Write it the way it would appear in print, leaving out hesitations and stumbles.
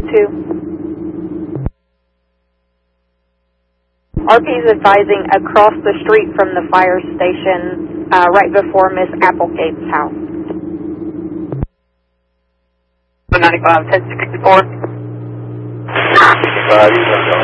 2. RP is advising across the street from the fire station, right before Miss Applegate's house. 95, 1064. 65,